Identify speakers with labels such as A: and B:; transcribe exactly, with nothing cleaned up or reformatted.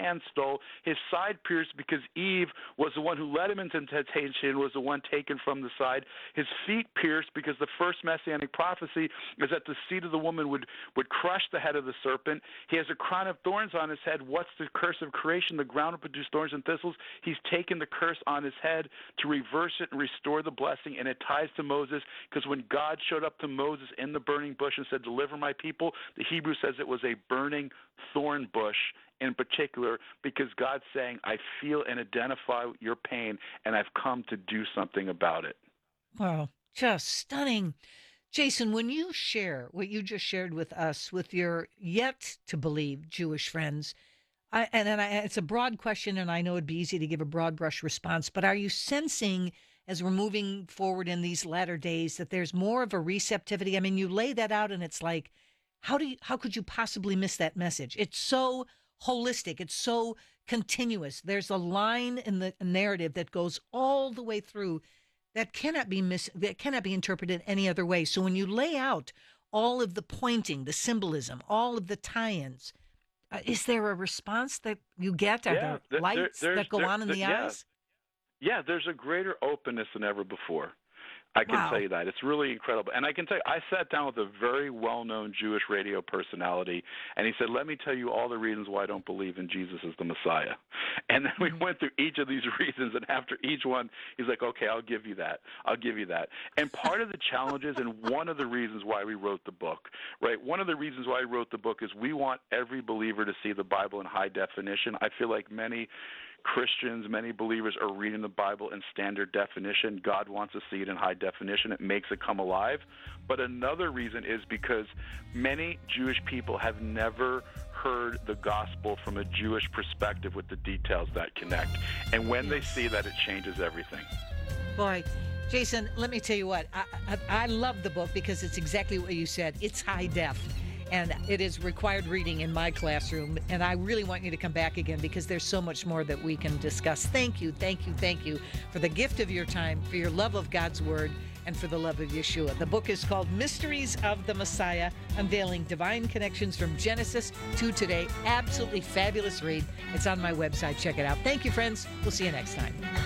A: hand stole, his side pierced because Eve was the one who led him into temptation, was the one taken from the side. His feet pierced because the first messianic prophecy is that the seed of the woman would, would crush the head of the serpent. He has a crown of thorns on his head. What's the curse of creation? The ground will produce thorns and thistles. He's taken the curse on his head to reverse it and restore the blessing, and it ties to Moses because when God showed up to Moses in the burning bush and said, deliver my people, the Hebrew says it was a burning thorn bush in particular, because God's saying, I feel and identify your pain, and I've come to do something about it.
B: Wow, just stunning. Jason, when you share what you just shared with us, with your yet-to-believe Jewish friends, I, and, and I, it's a broad question, and I know it'd be easy to give a broad brush response, but are you sensing, as we're moving forward in these latter days, that there's more of a receptivity? I mean, you lay that out, and it's like, how do you, how could you possibly miss that message? It's so holistic. It's so continuous. There's a line in the narrative that goes all the way through that cannot be mis- that cannot be interpreted any other way. So when you lay out all of the pointing, the symbolism, all of the tie-ins, uh, is there a response that you get? Are
A: Yeah,
B: there
A: th-
B: lights
A: there,
B: that go
A: there,
B: on in
A: there,
B: the
A: yeah.
B: eyes?
A: Yeah, there's a greater openness than ever before. I can
B: Wow.
A: tell you that. It's really incredible. And I can tell you, I sat down with a very well-known Jewish radio personality, and he said, let me tell you all the reasons why I don't believe in Jesus as the Messiah. And then we
B: Mhm.
A: went through each of these reasons, and after each one, he's like, okay, I'll give you that. I'll give you that. And part of the challenges and one of the reasons why we wrote the book, right, one of the reasons why I wrote the book is we want every believer to see the Bible in high definition. I feel like many Christians, many believers are reading the Bible in standard definition. God wants to see it in high definition. It makes it come alive. But another reason is because many Jewish people have never heard the gospel from a Jewish perspective with the details that connect. And when they see that, it changes everything.
B: Boy, Jason, let me tell you what. I, I, I love the book because it's exactly what you said. It's high def. And it is required reading in my classroom. And I really want you to come back again because there's so much more that we can discuss. Thank you, thank you, thank you for the gift of your time, for your love of God's Word, and for the love of Yeshua. The book is called Mysteries of the Messiah, Unveiling Divine Connections from Genesis to Today. Absolutely fabulous read. It's on my website. Check it out. Thank you, friends. We'll see you next time.